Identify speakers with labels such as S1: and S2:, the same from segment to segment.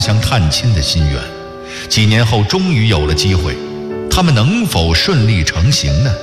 S1: 相探亲的心愿。几年后终于有了机会，他们能否顺利成行呢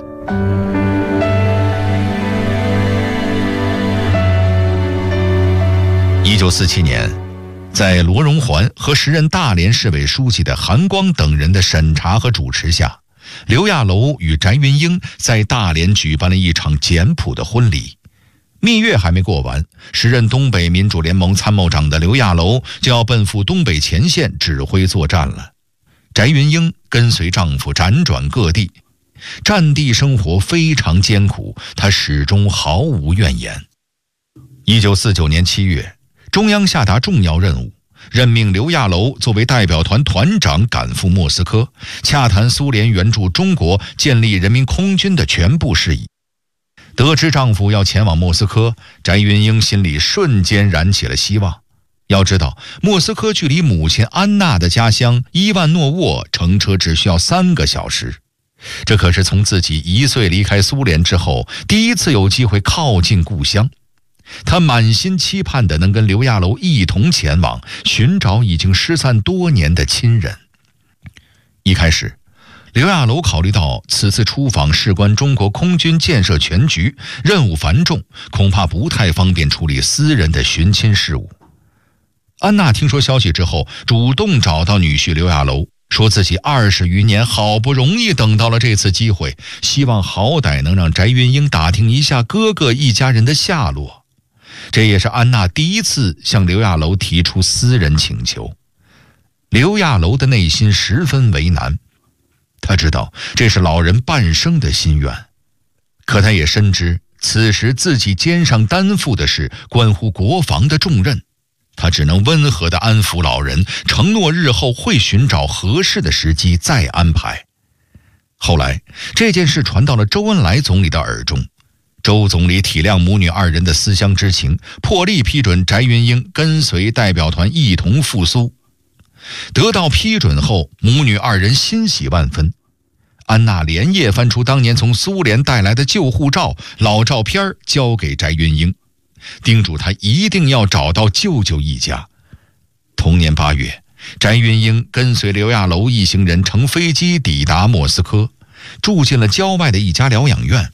S1: ？1947年，在罗荣桓和时任大连市委书记的韩光等人的审查和主持下，刘亚楼与翟云英在大连举办了一场简朴的婚礼。蜜月还没过完，时任东北民主联盟参谋长的刘亚楼就要奔赴东北前线指挥作战了。翟云英跟随丈夫辗转各地，战地生活非常艰苦，她始终毫无怨言。1949年7月，中央下达重要任务，任命刘亚楼作为代表团团长赶赴莫斯科，洽谈苏联援助中国建立人民空军的全部事宜。得知丈夫要前往莫斯科，翟云英心里瞬间燃起了希望。要知道，莫斯科距离母亲安娜的家乡伊万诺沃乘车只需要3个小时，这可是从自己1岁离开苏联之后第一次有机会靠近故乡。他满心期盼地能跟刘亚楼一同前往，寻找已经失散多年的亲人。一开始，刘亚楼考虑到此次出访事关中国空军建设全局，任务繁重，恐怕不太方便处理私人的寻亲事务。安娜听说消息之后，主动找到女婿刘亚楼，说自己20余年好不容易等到了这次机会，希望好歹能让翟云英打听一下哥哥一家人的下落。这也是安娜第一次向刘亚楼提出私人请求。刘亚楼的内心十分为难，他知道这是老人半生的心愿，可他也深知此时自己肩上担负的是关乎国防的重任。他只能温和地安抚老人，承诺日后会寻找合适的时机再安排。后来这件事传到了周恩来总理的耳中，周总理体谅母女2人的思乡之情，破例批准翟云英跟随代表团一同赴苏。得到批准后，母女2人欣喜万分。安娜连夜翻出当年从苏联带来的旧护照、老照片，交给翟云英，叮嘱他一定要找到舅舅一家。同年8月，翟云英跟随刘亚楼一行人乘飞机抵达莫斯科，住进了郊外的一家疗养院。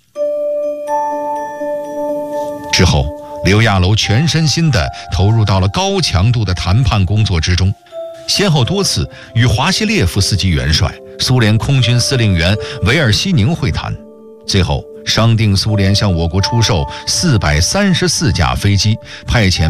S1: 之后，刘亚楼全身心地投入到了高强度的谈判工作之中，先后多次与华西列夫斯基元帅、苏联空军司令员维尔西宁会谈，最后商定苏联向我国出售434架飞机，派遣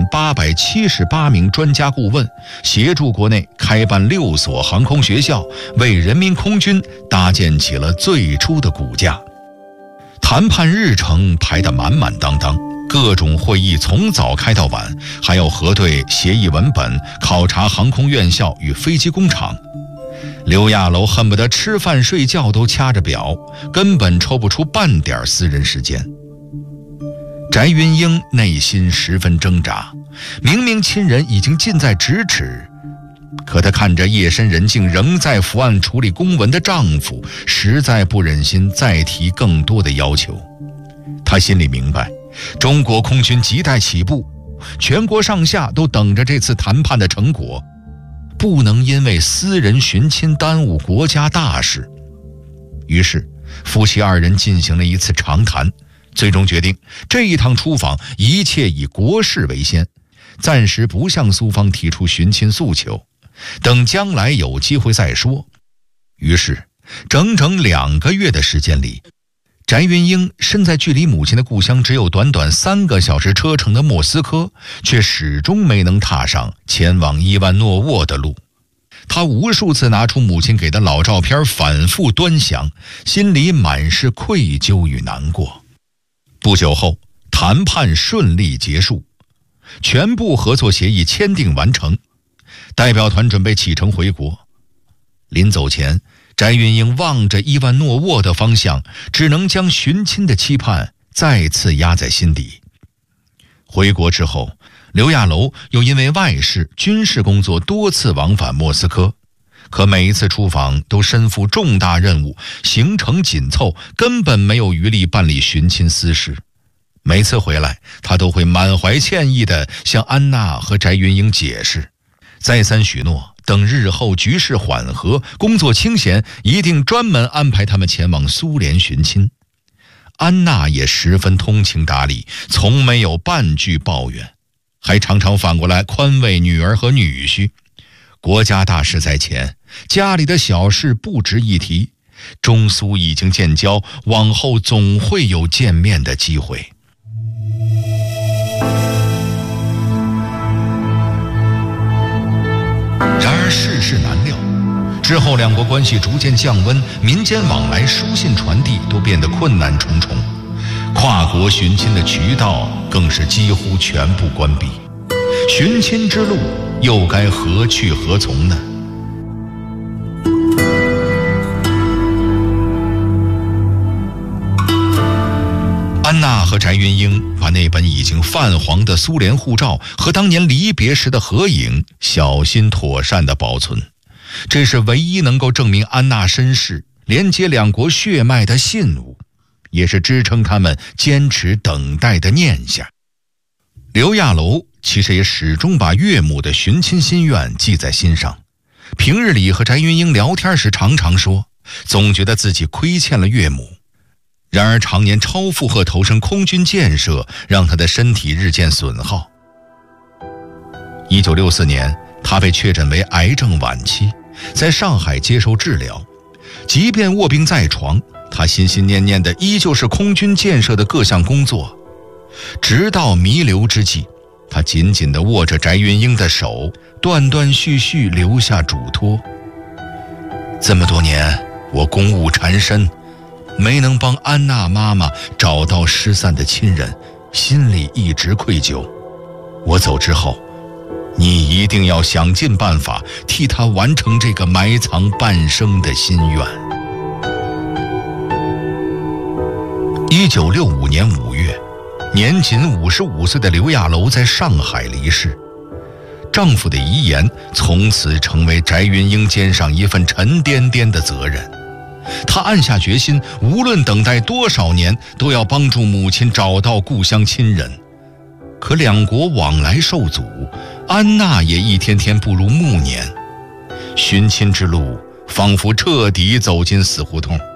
S1: 878名专家顾问，协助国内开办6所航空学校，为人民空军搭建起了最初的骨架。谈判日程排得满满当当，各种会议从早开到晚，还要核对协议文本，考察航空院校与飞机工厂。刘亚楼恨不得吃饭睡觉都掐着表，根本抽不出半点私人时间。翟云英内心十分挣扎，明明亲人已经近在咫尺，可她看着夜深人静仍在伏案处理公文的丈夫，实在不忍心再提更多的要求。她心里明白，中国空军亟待起步，全国上下都等着这次谈判的成果，不能因为私人寻亲耽误国家大事。于是夫妻2人进行了一次长谈，最终决定这一趟出访一切以国事为先，暂时不向苏方提出寻亲诉求，等将来有机会再说。于是整整2个月的时间里，翟云英身在距离母亲的故乡只有短短3个小时车程的莫斯科，却始终没能踏上前往伊万诺沃的路。她无数次拿出母亲给的老照片反复端详，心里满是愧疚与难过。不久后，谈判顺利结束，全部合作协议签订完成，代表团准备启程回国。临走前，翟云英望着伊万诺沃的方向，只能将寻亲的期盼再次压在心底。回国之后，刘亚楼又因为外事、军事工作多次往返莫斯科，可每一次出访都身负重大任务，行程紧凑，根本没有余力办理寻亲私事。每次回来，他都会满怀歉意地向安娜和翟云英解释， 再三许诺，等日后局势缓和，工作清闲，一定专门安排他们前往苏联寻亲。安娜也十分通情达理，从没有半句抱怨，还常常反过来宽慰女儿和女婿。国家大事在前，家里的小事不值一提。中苏已经建交，往后总会有见面的机会。然而世事难料，之后两国关系逐渐降温，民间往来、书信传递都变得困难重重，跨国寻亲的渠道更是几乎全部关闭。寻亲之路又该何去何从呢？安娜和翟云英把那本已经泛黄的苏联护照和当年离别时的合影小心妥善地保存，这是唯一能够证明安娜身世、连接两国血脉的信物，也是支撑他们坚持等待的念想。刘亚楼其实也始终把岳母的寻亲心愿记在心上，平日里和翟云英聊天时常常说，总觉得自己亏欠了岳母。然而常年超负荷投身空军建设，让他的身体日渐损耗。1964年，他被确诊为癌症晚期，在上海接受治疗。即便卧病在床，他心心念念的依旧是空军建设的各项工作。直到弥留之际，他紧紧地握着翟云英的手，断断续续留下嘱托。这么多年，我公务缠身，没能帮安娜妈妈找到失散的亲人，心里一直愧疚。我走之后，你一定要想尽办法替她完成这个埋藏半生的心愿。1965年5月，年仅55岁的刘亚楼在上海离世。丈夫的遗言从此成为翟云英肩上一份沉甸甸的责任。他暗下决心，无论等待多少年，都要帮助母亲找到故乡亲人。可两国往来受阻，安娜也一天天步入暮年，寻亲之路仿佛彻底走进死胡同。